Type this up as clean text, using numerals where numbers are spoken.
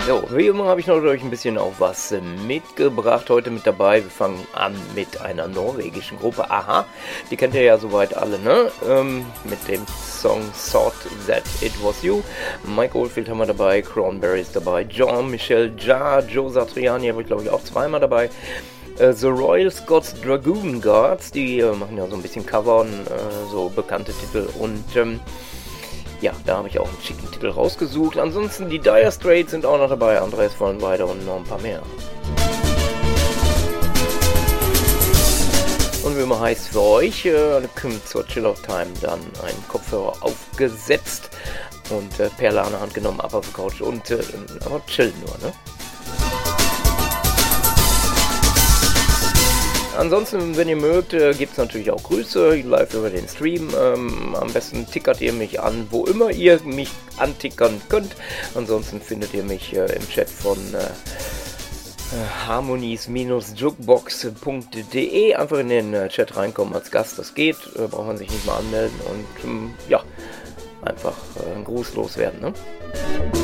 So, wie immer habe ich noch euch ein bisschen auch was mitgebracht. Heute mit dabei. Wir fangen an mit einer norwegischen Gruppe. Aha, die kennt ihr ja soweit alle, ne? Mit dem Song Thought That It Was You. Mike Oldfield haben wir dabei, Cranberries dabei, Jean-Michel Jarre, Joe Satriani habe ich glaube ich auch zweimal dabei. The Royal Scots Dragoon Guards, die machen ja so ein bisschen Covern, so bekannte Titel und ja, da habe ich auch einen schicken Titel rausgesucht. Ansonsten die Dire Straits sind auch noch dabei, Andreas Vollenweider und noch ein paar mehr. Und wie immer heißt für euch, kommt zur Chill-Out-Time dann ein Kopfhörer aufgesetzt und Perle an der Hand genommen, ab auf die Couch und aber chillen nur, ne? Ansonsten, wenn ihr mögt, gibt es natürlich auch Grüße live über den Stream. Am besten tickert ihr mich an, wo immer ihr mich antickern könnt. Ansonsten findet ihr mich im Chat von harmonies-jukebox.de. Einfach in den Chat reinkommen als Gast, das geht. Braucht man sich nicht mal anmelden und ja, einfach einen Gruß loswerden, ne?